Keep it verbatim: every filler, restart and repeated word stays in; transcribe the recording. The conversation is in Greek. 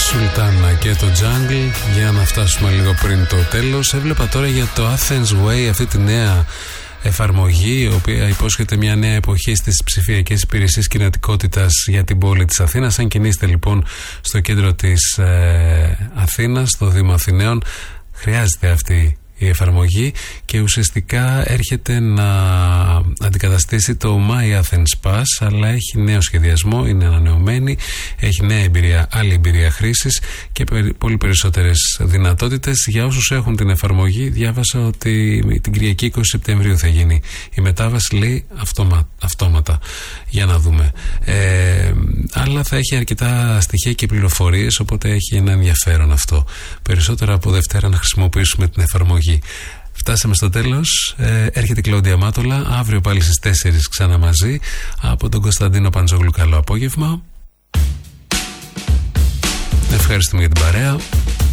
Σουλτάνα και το Jungle, για να φτάσουμε λίγο πριν το τέλος. Έβλεπα τώρα για το Athens Way, αυτή τη νέα εφαρμογή, η οποία υπόσχεται μια νέα εποχή στις ψηφιακές υπηρεσίες κινητικότητας για την πόλη της Αθήνας. Αν κινείστε λοιπόν στο κέντρο της ε, Αθήνας, στο Δήμο Αθηναίων, χρειάζεται αυτή η εφαρμογή και ουσιαστικά έρχεται να αντικαταστήσει το My Athens Pass, αλλά έχει νέο σχεδιασμό, είναι ανανεωμένη, έχει νέα εμπειρία, άλλη εμπειρία χρήσης και πολύ περισσότερες δυνατότητες. Για όσους έχουν την εφαρμογή, διάβασα ότι την Κυριακή είκοσι Σεπτεμβρίου θα γίνει η μετάβαση, λέει αυτόμα, αυτόματα, για να δούμε. Ε, αλλά θα έχει αρκετά στοιχεία και πληροφορίες, οπότε έχει ένα ενδιαφέρον αυτό. Περισσότερο από Δευτέρα να χρησιμοποιήσουμε την εφαρμογή. Φτάσαμε στο τέλος. Ε, έρχεται η Κλόντια Μάτολα. Αύριο πάλι στις τέσσερις ξανά μαζί. Από τον Κωνσταντίνο Παντζόγλου, καλό απόγευμα. Ευχαριστούμε για την παρέα.